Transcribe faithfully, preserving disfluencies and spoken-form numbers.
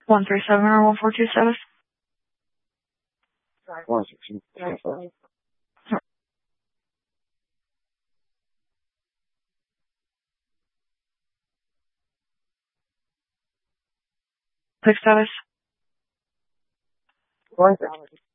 One three seven or one four two seven. One six. Quick service. One six.